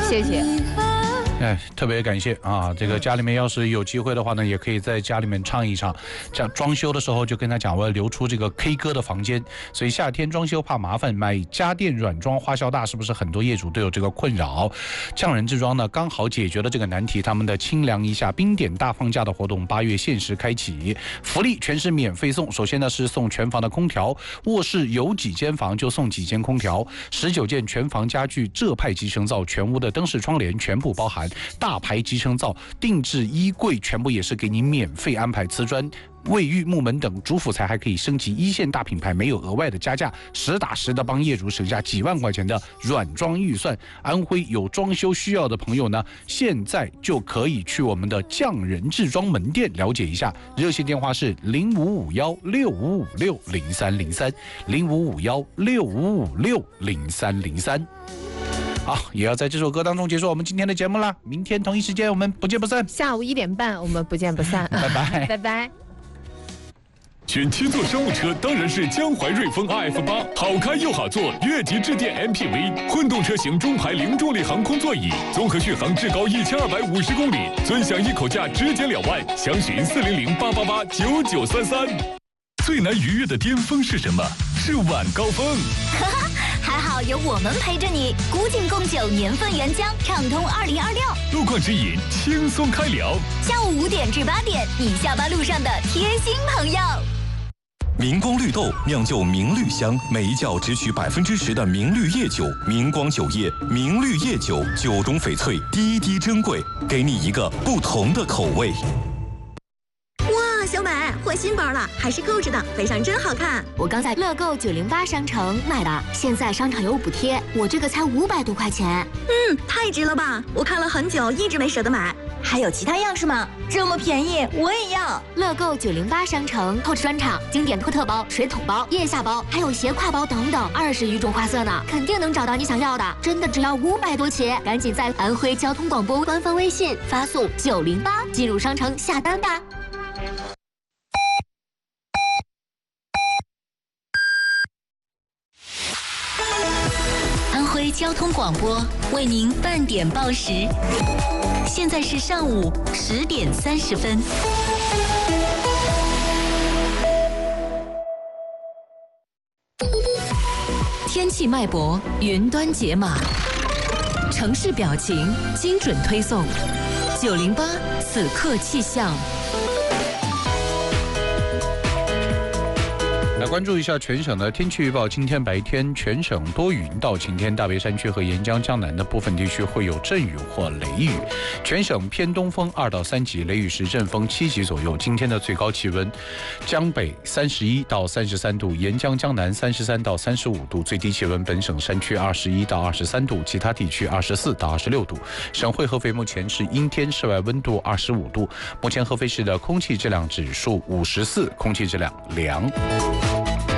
谢谢。 特别感谢啊！这个家里面要是有机会的话呢，也可以在家里面唱一唱。这样装修的时候就跟他讲，我要留出这个 K 歌的房间。所以夏天装修怕麻烦，买家电软装花销大，是不是很多业主都有这个困扰？匠人制装呢，刚好解决了这个难题。他们的清凉一下冰点大放价的活动，8月限时开启，福利全是免费送。首先呢是送全房的空调，卧室有几间房就送几间空调，19件全房家具浙派集成灶，全屋的灯饰窗帘全部包含。大牌集成灶，定制衣柜全部也是给你免费安排，瓷砖、卫浴、木门等主辅材还可以升级，1线大品牌没有额外的加价，实打实的帮业主省下几万块钱的软装预算。安徽有装修需要的朋友呢，现在就可以去我们的匠人制装门店了解一下，热线电话是055165560303，055165560303。好，也要在这首歌当中结束我们今天的节目啦。明天同一时间我们不见不散。 下午1点半我们不见不散。 拜拜， 拜拜。 选7座商务车当然是江淮瑞风 RF8，好开又好坐，越级致电 MPV， 混动车型中排零重力航空座椅，综合续航至高1250公里，尊享一口价直减2万，详询400-888-9933。最难逾越的巅峰是什么？是晚高峰。 还好有我们陪着你，古井贡酒年份原浆，畅通2026。 路况指引，轻松开聊。 下午5点至8点，你下班路上的贴心朋友。 明光绿豆酿就明绿香，每一窖只取10%的明绿叶酒，明光酒业明绿叶酒，酒中翡翠，滴滴珍贵，给你一个不同的口味。 哇，小美换新包了，还是购置的，背上真好看。 我刚在乐购908商城买的，现在商场有补贴，我这个才500多块钱。 太值了吧！我看了很久，一直没舍得买。 还有其他样式吗？这么便宜，我也要！乐购908商城透视专场，经典托特包、水桶包、腋下包，还有斜挎包等等，20余种花色呢，肯定能找到你想要的。真的只要500多起，赶紧在安徽交通广播官方微信发送908进入商城下单吧。安徽交通广播为您半点报时，现在是上午10点30分。天气脉搏，云端解码，城市表情，精准推送。908此刻气象。 来关注一下全省的天气预报。今天白天全省多云到晴天，大别山区和沿江江南的部分地区会有阵雨或雷雨。全省偏东风2到3级，雷雨时阵风7级左右。今天的最高气温，江北31到33度，沿江江南33到35度，最低气温本省山区21到23度，其他地区24到26度。省会合肥目前是阴天，室外温度25度。目前合肥市的空气质量指数54，空气质量良。